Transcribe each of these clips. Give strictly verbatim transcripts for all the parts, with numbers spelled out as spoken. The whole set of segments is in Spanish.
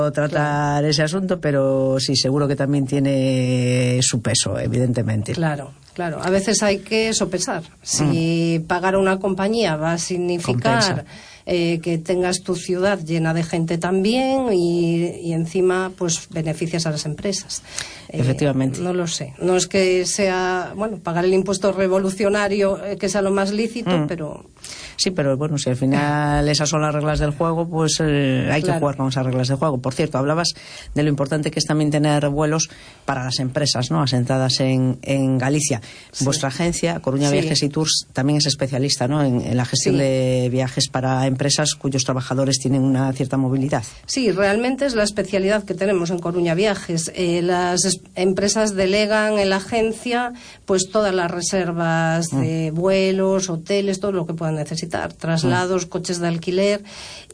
tratar claro. ese asunto, pero sí, seguro que también tiene su peso, evidentemente. Claro, claro. A veces hay que sopesar. Si mm. pagar a una compañía va a significar eh, que tengas tu ciudad llena de gente también y, y encima pues beneficias a las empresas. Efectivamente. Eh, no lo sé. No es que sea, bueno, pagar el impuesto revolucionario eh, que sea lo más lícito, mm. pero... Sí, pero bueno, si al final esas son las reglas del juego, pues eh, hay claro. que jugar con esas reglas del juego. Por cierto, hablabas de lo importante que es también tener vuelos para las empresas, ¿no?, asentadas en, en Galicia. Sí. Vuestra agencia, Coruña sí. Viajes y Tours, también es especialista, ¿no?, en, en la gestión sí. de viajes para empresas cuyos trabajadores tienen una cierta movilidad. Sí, realmente es la especialidad que tenemos en Coruña Viajes. Eh, las es- empresas delegan en la agencia pues todas las reservas de mm. vuelos, hoteles, todo lo que puedan necesitar. Traslados, mm. coches de alquiler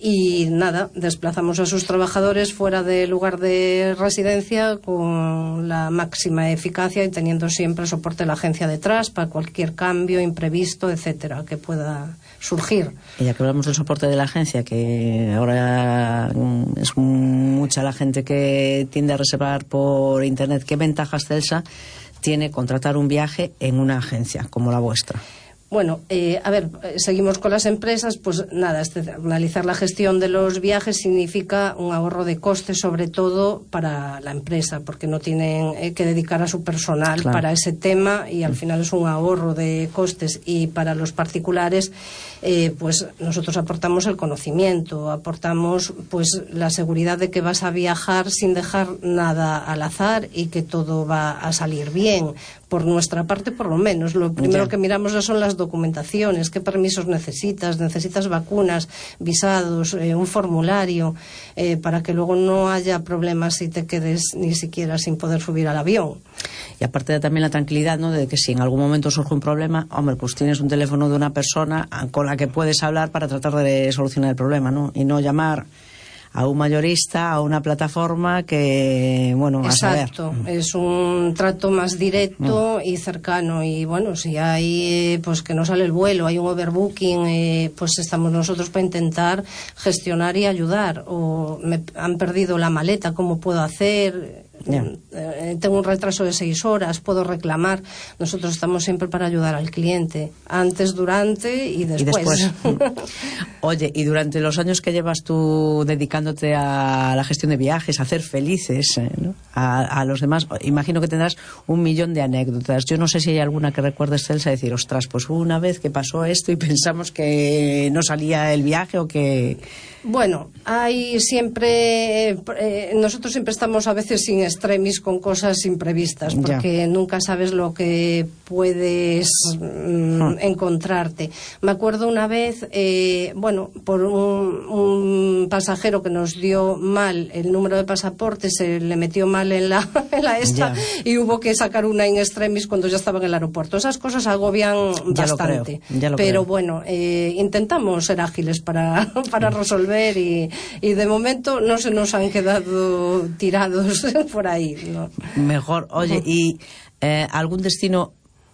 y nada, desplazamos a sus trabajadores fuera del lugar de residencia con la máxima eficacia y teniendo siempre soporte de la agencia detrás para cualquier cambio imprevisto, etcétera, que pueda surgir. Y ya que hablamos del soporte de la agencia, que ahora es mucha la gente que tiende a reservar por internet, ¿qué ventajas, Celsa, tiene contratar un viaje en una agencia como la vuestra? Bueno, eh, a ver, seguimos con las empresas, pues nada, externalizar la gestión de los viajes significa un ahorro de costes, sobre todo para la empresa, porque no tienen eh, que dedicar a su personal claro. para ese tema y al final es un ahorro de costes. Y para los particulares, eh, pues nosotros aportamos el conocimiento, aportamos pues la seguridad de que vas a viajar sin dejar nada al azar y que todo va a salir bien. Por nuestra parte, por lo menos. Lo primero ya. que miramos ya son las documentaciones, qué permisos necesitas, necesitas vacunas, visados, eh, un formulario, eh, para que luego no haya problemas si te quedes ni siquiera sin poder subir al avión. Y aparte de también la tranquilidad, ¿no?, de que si en algún momento surge un problema, hombre, pues tienes un teléfono de una persona con la que puedes hablar para tratar de solucionar el problema, ¿no? Y no llamar a un mayorista, a una plataforma que, bueno, a saber. Exacto, es un trato más directo mm. y cercano. Y bueno, si hay, pues que no sale el vuelo, hay un overbooking, eh, pues estamos nosotros para intentar gestionar y ayudar. O me han perdido la maleta, ¿cómo puedo hacer? Yeah. Eh, tengo un retraso de seis horas, puedo reclamar. Nosotros estamos siempre para ayudar al cliente, antes, durante y después. Y después. Oye, y durante los años que llevas tú dedicándote a la gestión de viajes, a hacer felices, eh, ¿no?, a, a los demás, imagino que tendrás un millón de anécdotas. Yo no sé si hay alguna que recuerdes, Celsa, decir, ostras, pues hubo una vez que pasó esto y pensamos que no salía el viaje o que... Bueno, hay siempre, eh, nosotros siempre estamos a veces sin extremis con cosas imprevistas, porque ya. nunca sabes lo que puedes mm, ah. encontrarte. Me acuerdo una vez, eh, bueno, por un, un pasajero que nos dio mal el número de pasaporte, se le metió mal en la, en la esta ya. y hubo que sacar una in extremis cuando ya estaba en el aeropuerto. Esas cosas agobian ya bastante. Lo creo, lo pero creo. bueno, eh, intentamos ser ágiles para, para resolver. Y, y de momento no se nos han quedado tirados por ahí, ¿no? Mejor. Oye, ¿y eh, algún destino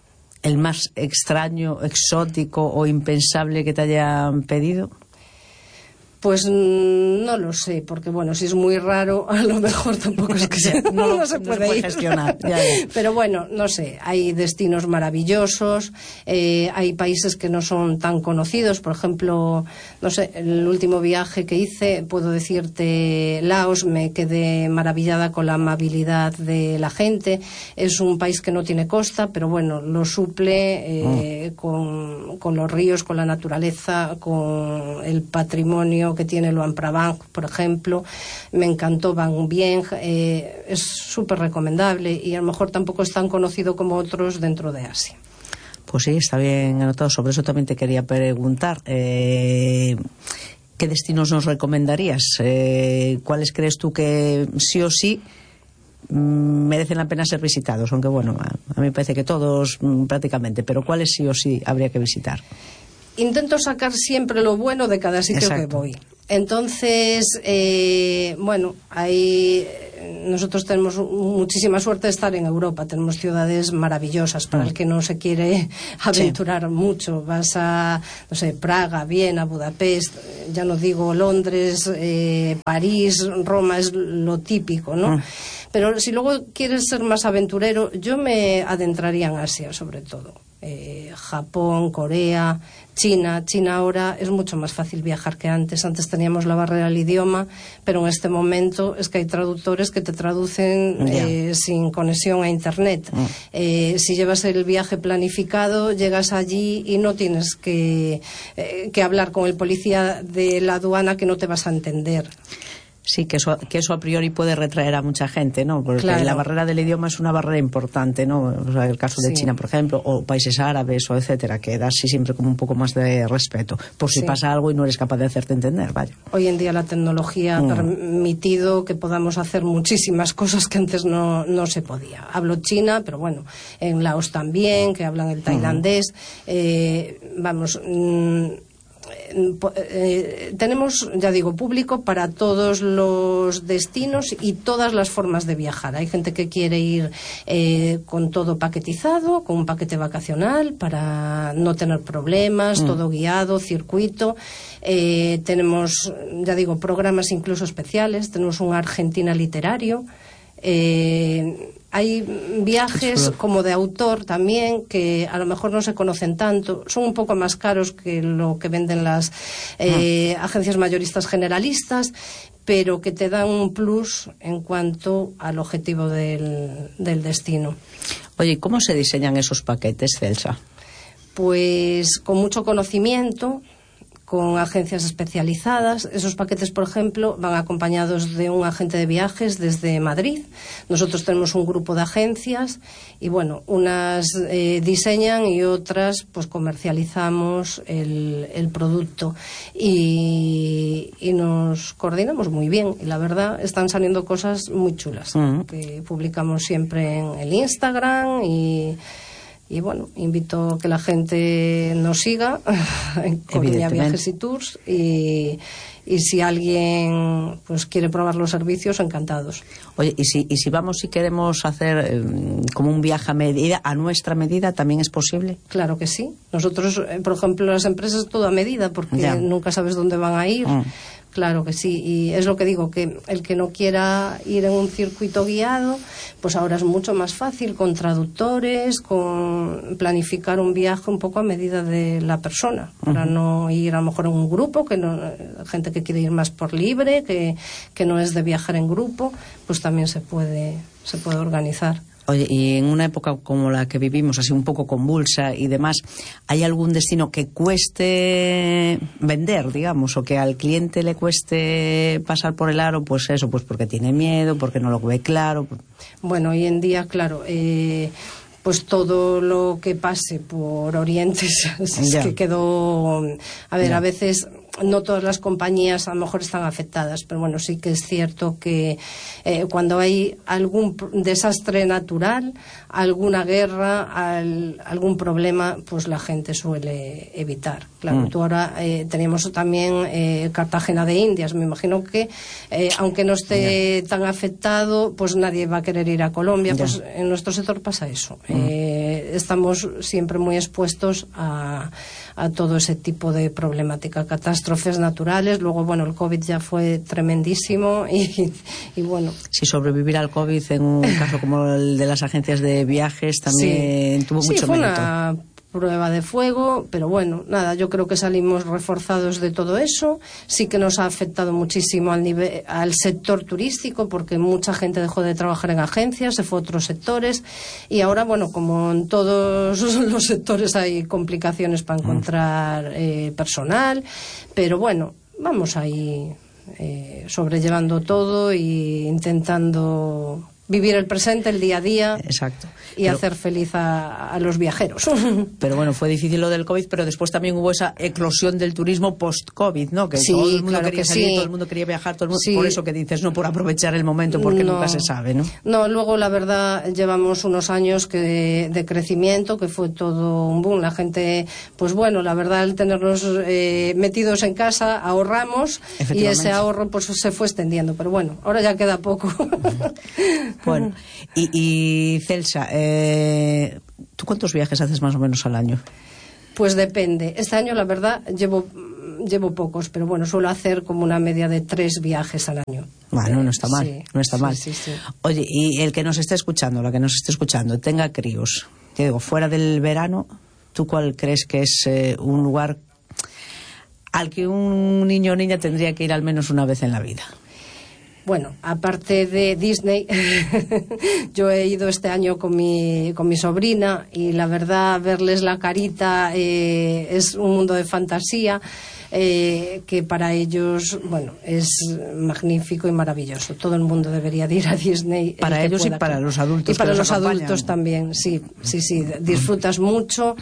el más extraño, exótico o impensable que te hayan pedido? Pues no lo sé, porque bueno, si es muy raro, a lo mejor tampoco es que se, no, no se puede, no se puede ir. Gestionar. Ya, ya. Pero bueno, no sé, hay destinos maravillosos, eh, hay países que no son tan conocidos, por ejemplo, no sé, el último viaje que hice, puedo decirte Laos, me quedé maravillada con la amabilidad de la gente. Es un país que no tiene costa, pero bueno, lo suple eh, mm. con, con los ríos, con la naturaleza, con el patrimonio que tiene Luang Prabang, por ejemplo. Me encantó Bang Bien, eh, es súper recomendable y a lo mejor tampoco es tan conocido como otros dentro de Asia. Pues sí, está bien anotado. Sobre eso también te quería preguntar. Eh, ¿Qué destinos nos recomendarías? Eh, ¿Cuáles crees tú que sí o sí merecen la pena ser visitados? Aunque bueno, a, a mí me parece que todos prácticamente, pero ¿cuáles sí o sí habría que visitar? Intento sacar siempre lo bueno de cada sitio Exacto. que voy. Entonces, eh, bueno, hay nosotros tenemos muchísima suerte de estar en Europa, tenemos ciudades maravillosas para mm. el que no se quiere aventurar sí. mucho. Vas a, no sé, Praga, Viena, Budapest, ya no digo Londres, eh, París, Roma, es lo típico, ¿no? Mm. Pero si luego quieres ser más aventurero, yo me adentraría en Asia, sobre todo. Eh, Japón, Corea, China. China ahora es mucho más fácil viajar que antes. Antes teníamos la barrera del idioma, pero en este momento es que hay traductores que te traducen yeah. eh, sin conexión a internet. Mm. Eh, si llevas el viaje planificado, llegas allí y no tienes que, eh, que hablar con el policía de la aduana, que no te vas a entender. Sí, que eso, que eso a priori puede retraer a mucha gente, ¿no? Porque claro. la barrera del idioma es una barrera importante, ¿no? O sea, el caso de sí. China, por ejemplo, o países árabes, o etcétera, que da así siempre como un poco más de respeto, por si sí. pasa algo y no eres capaz de hacerte entender, vaya. Hoy en día la tecnología mm. ha permitido que podamos hacer muchísimas cosas que antes no, no se podía. Hablo china, pero bueno, en Laos también, que hablan el tailandés, mm. eh, vamos... Mm, Eh, tenemos, ya digo, público para todos los destinos y todas las formas de viajar. Hay gente que quiere ir eh, con todo paquetizado, con un paquete vacacional para no tener problemas, mm. todo guiado, circuito. Eh, tenemos, ya digo, programas incluso especiales. Tenemos un Argentina literario. Eh, hay viajes como de autor también, que a lo mejor no se conocen tanto, son un poco más caros que lo que venden las eh, ah. agencias mayoristas generalistas, pero que te dan un plus en cuanto al objetivo del, del destino. Oye, ¿cómo se diseñan esos paquetes, Celsa? Pues con mucho conocimiento, con agencias especializadas. Esos paquetes, por ejemplo, van acompañados de un agente de viajes desde Madrid. Nosotros tenemos un grupo de agencias y, bueno, unas eh, diseñan y otras pues comercializamos el, el producto y, y nos coordinamos muy bien. Y la verdad, están saliendo cosas muy chulas uh-huh. que publicamos siempre en el Instagram y... Y bueno, invito a que la gente nos siga en Coruña Viajes y Tours y, y si alguien pues quiere probar los servicios, encantados. Oye, y si, y si vamos y queremos hacer eh, como un viaje a medida, a nuestra medida, ¿también es posible? Claro que sí. Nosotros, eh, por ejemplo, las empresas todo a medida, porque ya. nunca sabes dónde van a ir. Mm. Claro que sí, y es lo que digo, que el que no quiera ir en un circuito guiado, pues ahora es mucho más fácil con traductores, con planificar un viaje un poco a medida de la persona, para uh-huh. no ir a lo mejor en un grupo, que no, gente que quiere ir más por libre, que, que no es de viajar en grupo, pues también se puede, se puede organizar. Oye, y en una época como la que vivimos, así un poco convulsa y demás, ¿hay algún destino que cueste vender, digamos, o que al cliente le cueste pasar por el aro? Pues eso, pues porque tiene miedo, porque no lo ve claro. Bueno, hoy en día, claro, eh, pues todo lo que pase por Oriente es ya. que quedó... A ver, ya. a veces... No todas las compañías a lo mejor están afectadas, pero bueno, sí que es cierto que eh, cuando hay algún desastre natural, alguna guerra, al, algún problema, pues la gente suele evitar. Claro, mm. tú ahora eh, teníamos también eh, Cartagena de Indias, me imagino que eh, aunque no esté yeah. tan afectado, pues nadie va a querer ir a Colombia, yeah. pues en nuestro sector pasa eso. Mm. Eh, estamos siempre muy expuestos a, a todo ese tipo de problemática, catástrofes naturales. Luego, bueno, el COVID ya fue tremendísimo y, y bueno. Sí, sobrevivir al COVID en un caso como el de las agencias de viajes también sí. tuvo mucho sí, fue mérito. Una prueba de fuego, pero bueno, nada, yo creo que salimos reforzados de todo eso. Sí que nos ha afectado muchísimo al nivel, al sector turístico, porque mucha gente dejó de trabajar en agencias, se fue a otros sectores y ahora, bueno, como en todos los sectores hay complicaciones para encontrar eh, personal, pero bueno, vamos ahí eh, sobrellevando todo e intentando vivir el presente, el día a día. Exacto. Y pero, hacer feliz a, a los viajeros. Pero bueno, fue difícil lo del COVID, pero después también hubo esa eclosión del turismo post-COVID, ¿no? Que sí, todo el mundo claro quería que salir, sí. todo el mundo quería viajar, todo el mundo, sí. por eso que dices, no por aprovechar el momento, porque no, nunca se sabe, ¿no? No, luego la verdad llevamos unos años que de, de crecimiento, que fue todo un boom. La gente, pues bueno, la verdad al tenernos eh, metidos en casa ahorramos y ese ahorro pues se fue extendiendo, pero bueno, ahora ya queda poco. Bueno, y, y Celsa, eh, ¿tú cuántos viajes haces más o menos al año? Pues depende. Este año, la verdad, llevo llevo pocos, pero bueno, suelo hacer como una media de tres viajes al año. Bueno, no está mal, sí, no está sí, mal. Sí, sí. Oye, y el que nos esté escuchando, la que nos esté escuchando, tenga críos, te digo, fuera del verano, ¿tú cuál crees que es eh, un lugar al que un niño o niña tendría que ir al menos una vez en la vida? Bueno, aparte de Disney, yo he ido este año con mi, con mi sobrina y la verdad verles la carita eh, es un mundo de fantasía. Eh, que para ellos, bueno, es magnífico y maravilloso. Todo el mundo debería de ir a Disney. Para ellos pueda, y para los adultos. Y para que los acompañan. adultos también, sí, sí, sí. Disfrutas mucho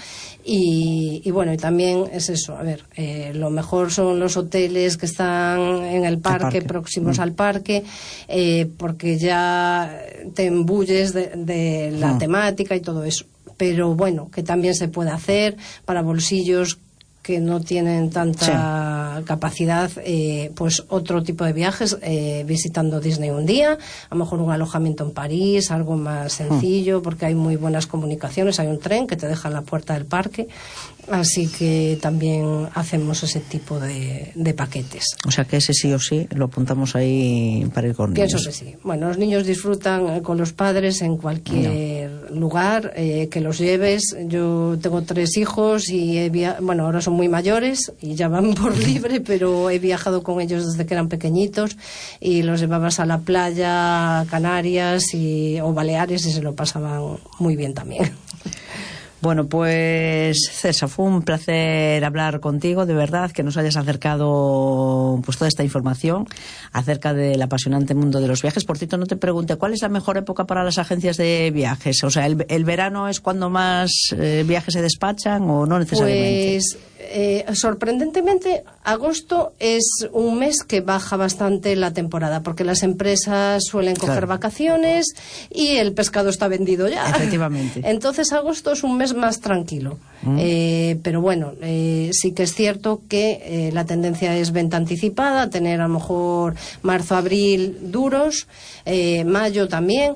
y, y bueno, y también es eso. A ver, eh, lo mejor son los hoteles que están en el parque, parque. próximos mm. al parque, eh, porque ya te embulles de, de la mm. temática y todo eso. Pero bueno, que también se puede hacer para bolsillos que no tienen tanta sí. capacidad, eh, pues otro tipo de viajes, eh, visitando Disney un día, a lo mejor un alojamiento en París, algo más sencillo, mm. porque hay muy buenas comunicaciones, hay un tren que te deja en la puerta del parque, así que también hacemos ese tipo de, de paquetes. O sea que ese sí o sí lo apuntamos ahí para ir con Pienso niños. que sí. Bueno, los niños disfrutan con los padres en cualquier no. lugar, eh, que los lleves. Yo tengo tres hijos y he via- bueno, ahora son muy mayores y ya van por libre, pero he viajado con ellos desde que eran pequeñitos y los llevabas a la playa, a Canarias y, o Baleares y se lo pasaban muy bien también. Bueno, pues César, fue un placer hablar contigo, de verdad, que nos hayas acercado pues toda esta información acerca del apasionante mundo de los viajes. Por cierto, no te pregunté, ¿cuál es la mejor época para las agencias de viajes? O sea, ¿el, el verano es cuando más eh, viajes se despachan o no necesariamente? Pues eh, sorprendentemente, agosto es un mes que baja bastante la temporada, porque las empresas suelen coger claro. vacaciones y el pescado está vendido ya. Efectivamente. Entonces agosto es un mes más tranquilo. Mm. Eh, pero bueno, eh, sí que es cierto que eh, la tendencia es venta anticipada, tener a lo mejor marzo, abril duros, eh, mayo también,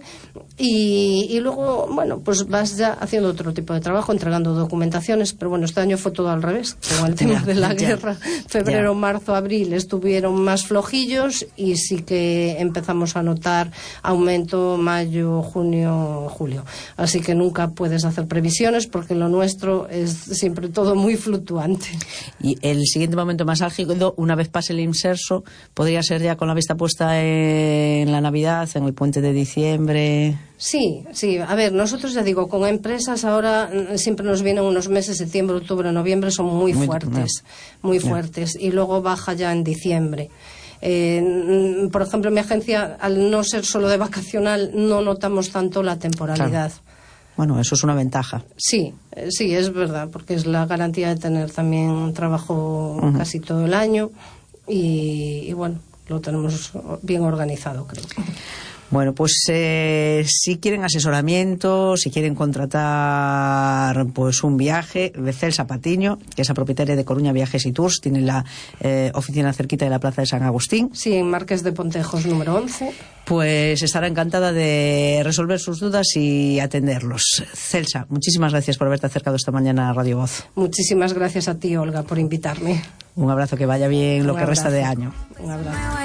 y, y luego, bueno, pues vas ya haciendo otro tipo de trabajo, entregando documentaciones, pero bueno, este año fue todo al revés, con el tema de la guerra. Febrero, yeah. marzo, abril estuvieron más flojillos y sí que empezamos a notar aumento mayo, junio, julio. Así que nunca puedes hacer previsiones porque lo nuestro es siempre todo muy fluctuante. Y el siguiente momento más álgido, una vez pase el inserso, podría ser ya con la vista puesta en la Navidad, en el puente de diciembre. Sí, sí. A ver, nosotros ya digo, con empresas ahora siempre nos vienen unos meses, septiembre, octubre, noviembre, son muy, muy fuertes, no. muy no. fuertes. Y luego baja ya en diciembre. Eh, por ejemplo, en mi agencia, al no ser solo de vacacional, no notamos tanto la temporalidad. Claro. Bueno, eso es una ventaja. Sí, sí, es verdad, porque es la garantía de tener también trabajo uh-huh. casi todo el año y, y bueno, lo tenemos bien organizado, creo. Bueno, pues eh, si quieren asesoramiento, si quieren contratar pues un viaje, Celsa Patiño, que es la propietaria de Coruña Viajes y Tours, tiene la eh, oficina cerquita de la Plaza de San Agustín. Sí, en Marqués de Pontejos número once. Pues estará encantada de resolver sus dudas y atenderlos. Celsa, muchísimas gracias por haberte acercado esta mañana a Radio Voz. Muchísimas gracias a ti, Olga, por invitarme. Un abrazo, que vaya bien un lo que abrazo. resta de año. Un abrazo.